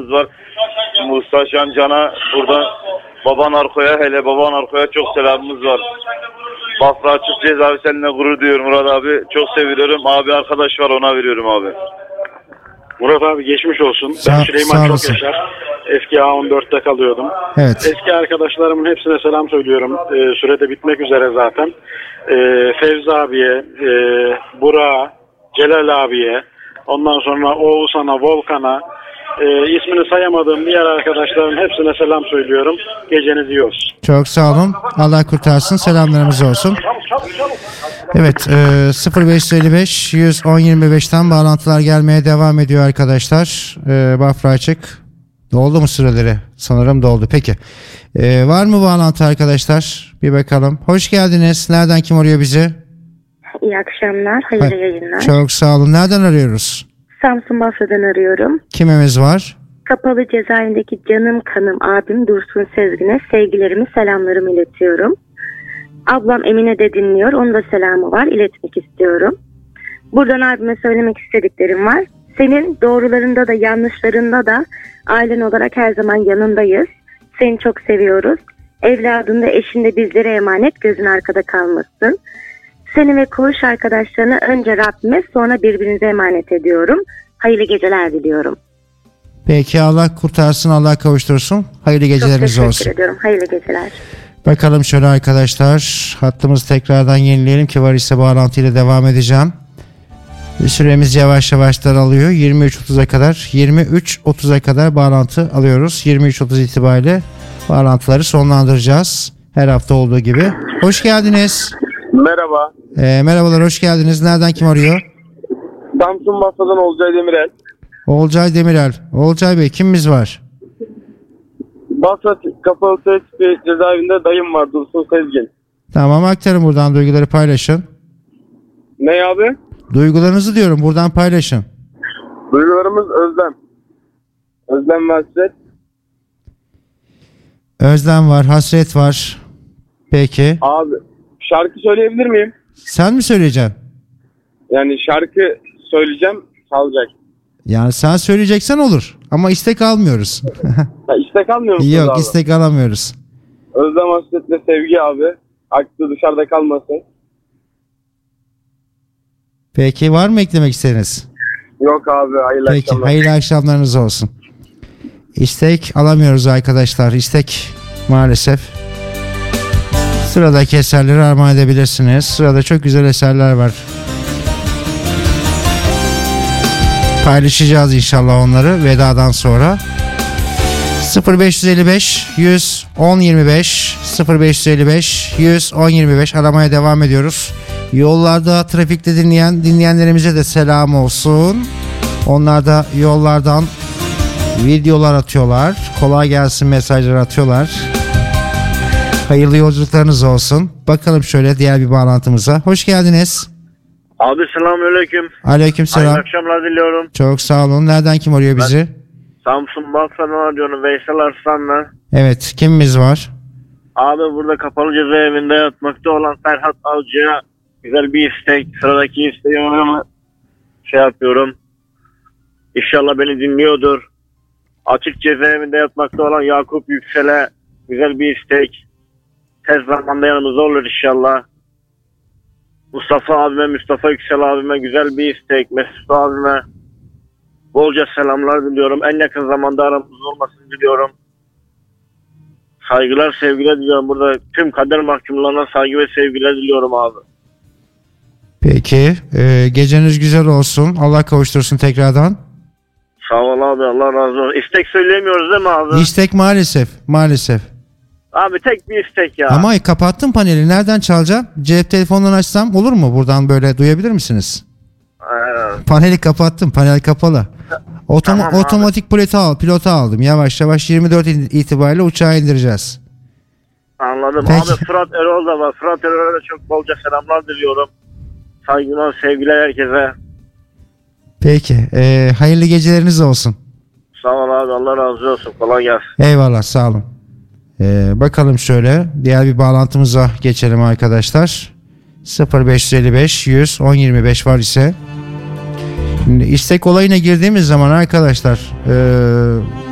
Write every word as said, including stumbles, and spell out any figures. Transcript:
selamımız var. Musa Cancan'a buradan Baban Arko'ya hele Baban Arko'ya çok selamımız var. Bafra Açık Cezaevi seninle gurur duyuyorum Murat abi. Çok seviyorum. Abi arkadaş var ona veriyorum abi. Murat abi geçmiş olsun. Sağ, ben Süleyman Çok Yaşar. Eski A on dörtte kalıyordum. Evet. Eski arkadaşlarımın hepsine selam söylüyorum. Ee, sürede bitmek üzere zaten. Ee, Fevzi abiye, e, Burak'a, Celal abiye, ondan sonra Oğuzhan'a, Volkan'a, e, ismini sayamadığım diğer arkadaşlarım hepsine selam söylüyorum. Geceniz iyi olsun. Çok sağ olun. Allah kurtarsın. Selamlarımız olsun. Evet, e, sıfır beş elli beş yüz on yirmi beşten bağlantılar gelmeye devam ediyor arkadaşlar. E, Bafra Açık. Doldu mu süreleri? Sanırım doldu. Peki. E, var mı bağlantı arkadaşlar? Bir bakalım. Hoş geldiniz. Nereden kim arıyor bizi? İyi akşamlar. Hayırlı Ha, yayınlar. Çok sağ olun. Nereden arıyoruz? Samsun Bafra'dan arıyorum. Kimimiz var? Kapalı cezaevindeki canım kanım abim Dursun Sezgin'e sevgilerimi, selamlarımı iletiyorum. Ablam Emine de dinliyor. Onun da selamı var. İletmek istiyorum. Buradan abime söylemek istediklerim var. Senin doğrularında da yanlışlarında da ailen olarak her zaman yanındayız. Seni çok seviyoruz. Evladın da eşin de bizlere emanet. Gözün arkada kalmasın. Seni ve koğuş arkadaşlarını önce Rabbime sonra birbirinize emanet ediyorum. Hayırlı geceler diliyorum. Peki, Allah kurtarsın, Allah kavuştursun. Hayırlı geceleriniz Çok olsun. teşekkür ediyorum. Hayırlı geceler. Bakalım şöyle arkadaşlar. Hattımızı tekrardan yenileyelim ki var ise bağlantıyla devam edeceğim. Süremiz yavaş yavaş daralıyor. yirmi üç otuza kadar yirmi üç otuza kadar bağlantı alıyoruz. yirmi üç otuz itibariyle bağlantıları sonlandıracağız. Her hafta olduğu gibi. Hoş geldiniz. Merhaba. Ee, merhabalar, hoş geldiniz. Nereden kim arıyor? Samsun Bafra'dan Olcay Demirel. Olcay Demirel. Olcay Bey, kimimiz var? Bafra Kapalı Tehdit Cezaevinde dayım var, Dursun Sezgin. Tamam, aktarın buradan, duyguları paylaşın. Ne abi? Duygularınızı diyorum, buradan paylaşın. Duygularımız özlem. Özlem ve hasret. Özlem var, hasret var. Peki. Abi şarkı söyleyebilir miyim? Sen mi söyleyeceksin? Yani şarkı söyleyeceğim, çalacak. Yani sen söyleyeceksen olur. Ama istek almıyoruz. Ha, istek almıyor musunuz Yok, abi? istek alamıyoruz. Özlem, hasretle sevgi abi. Aklı dışarıda kalmasın. Peki, var mı eklemek istediğiniz? Yok abi, hayırlı Peki, akşamlar. hayırlı akşamlarınız olsun. İstek alamıyoruz arkadaşlar. İstek maalesef. Sıradaki eserleri armağan edebilirsiniz. Sırada çok güzel eserler var. Paylaşacağız inşallah onları vedadan sonra. sıfır beş elli beş yüz on yirmi beş sıfır beş elli beş yüz on yirmi beş aramaya devam ediyoruz. Yollarda, trafikte dinleyen dinleyenlerimize de selam olsun. Onlar da yollardan videolar atıyorlar. Kolay gelsin mesajlar atıyorlar. Hayırlı yolculuklarınız olsun. Bakalım şöyle diğer bir bağlantımıza. Hoş geldiniz. Abi selamünaleyküm. Aleykümselam. Hayırlı akşamlar diliyorum. Çok sağ olun. Nereden kim arıyor bizi? Samsun Bafra'dan arıyorum. Veysel Arslan'la. Evet, kimimiz var? Abi burada kapalı cezaevinde yatmakta olan Ferhat Avcı'ya güzel bir istek. Sıradaki isteğimi şey yapıyorum. İnşallah beni dinliyordur. Açık cezaevinde yatmakta olan Yakup Yüksel'e güzel bir istek. Tez zamanda yanımızda olur inşallah. Mustafa abime, Mustafa Yüksel abime güzel bir istek. Mesut abime bolca selamlar diliyorum. En yakın zamanda aramızda olmasını diliyorum. Saygılar, sevgiler diliyorum. Burada tüm kader mahkumlarına saygı ve sevgiler diliyorum abi. Peki. E, geceniz güzel olsun. Allah kavuştursun tekrardan. Sağ ol abi, Allah razı olsun. İstek söyleyemiyoruz değil mi abi? İstek maalesef. Maalesef. Abi tek bir istek ya. Ama kapattım paneli. Nereden çalacağım? Cep telefonundan açsam olur mu? Buradan böyle duyabilir misiniz? Ee, Paneli kapattım. Panel kapalı. Otom- Tamam abi. otomatik pilota, al, pilota aldım. Yavaş yavaş yirmi dört itibariyle uçağı indireceğiz. anladım. Peki. Abi Fırat Erol da var. Fırat Erol'a da çok bolca selamlar diliyorum. Saygılar, sevgiler herkese. Peki. E, hayırlı geceleriniz olsun. Sağ ol abi, Allah razı olsun. Kolay gelsin. Eyvallah, sağ olun. Ee, bakalım şöyle diğer bir bağlantımıza geçelim arkadaşlar. sıfır beş elli beş yüz on yirmi beş var ise. Şimdi istek olayına girdiğimiz zaman arkadaşlar ee,